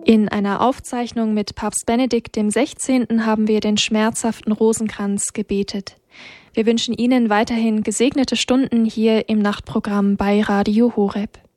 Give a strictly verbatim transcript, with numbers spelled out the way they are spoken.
In einer Aufzeichnung mit Papst Benedikt dem Sechzehnten haben wir den schmerzhaften Rosenkranz gebetet. Wir wünschen Ihnen weiterhin gesegnete Stunden hier im Nachtprogramm bei Radio Horeb.